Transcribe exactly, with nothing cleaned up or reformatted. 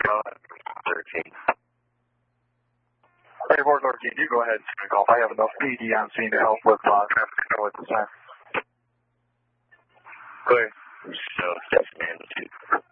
thirteen. Hey, Ward thirteen, you go ahead and take off. I have enough P D on scene to help with uh, traffic control at this time. Clear. So, that's man two.